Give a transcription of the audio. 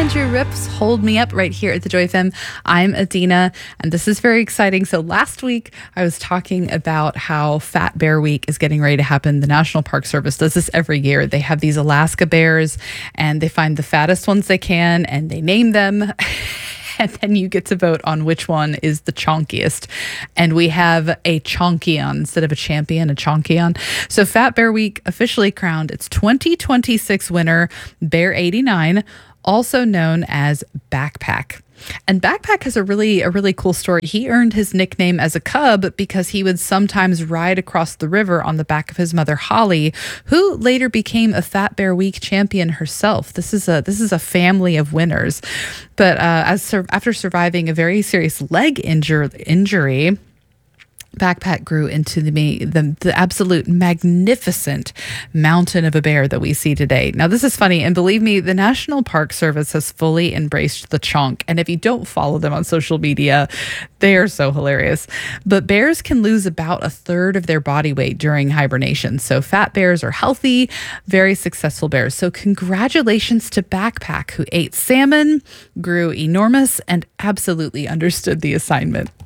Andrew Rips, Hold Me Up, right here at the Joy FM. I'm Adina, and this is very exciting. So last week, I was talking about how Fat Bear Week is getting ready to happen. The National Park Service does this every year. They have these Alaska bears, and they find the fattest ones they can, and they name them. And then you get to vote on which one is the chonkiest. And we have a chonkion instead of a champion, a chonkion. So Fat Bear Week officially crowned its 2026 winner, Bear 89, also known as Backpack. And Backpack has a really cool story. He earned his nickname as a cub because he would sometimes ride across the river on the back of his mother, Holly, who later became a Fat Bear Week champion herself. This is a family of winners. But after surviving a very serious leg injury, Backpack grew into the absolute magnificent mountain of a bear that we see today. Now, this is funny, and believe me, the National Park Service has fully embraced the chonk. And if you don't follow them on social media, they are so hilarious. But bears can lose about a third of their body weight during hibernation. So fat bears are healthy, very successful bears. So congratulations to Backpack, who ate salmon, grew enormous, and absolutely understood the assignment.